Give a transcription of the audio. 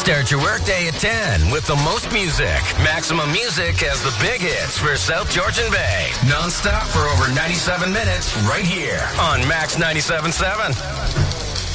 Start your workday at 10 with the most music. Maximum Music has the big hits for South Georgian Bay. Non-stop for over 97 minutes right here on Max 97.7.